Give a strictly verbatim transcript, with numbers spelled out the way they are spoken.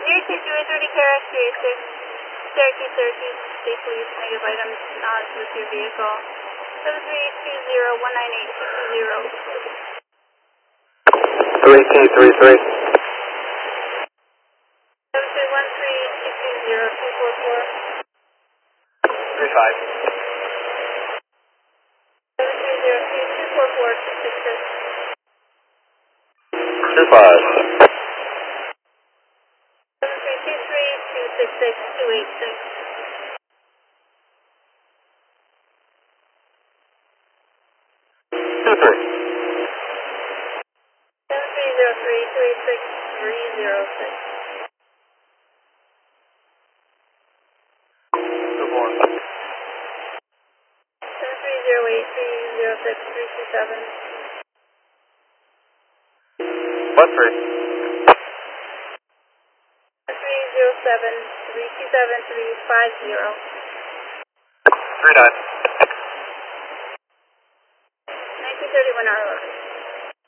zero two two eight thirty K R X three eight six, Syracuse, Syracuse, safely use negative items not with your vehicle. seven three two zero one nine eight two two zero. three T three three. seven three one three two two zero two four four. three five. seven three zero two two four four two six six. two five. seven three two three two six six two eight six. two three. seven three zero three two eight six three zero six. two four. seven three zero eight three zero six three two seven. one three. three zero seven three two seven three five zero. three nine. nineteen thirty-one hour.